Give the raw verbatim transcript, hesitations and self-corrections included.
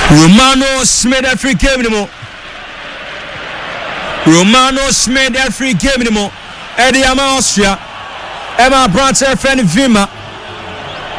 Romano Smith a free game anymore. Romano Smith a free game anymore. Eddie Ama Austria. Emma Brandt friend Vima.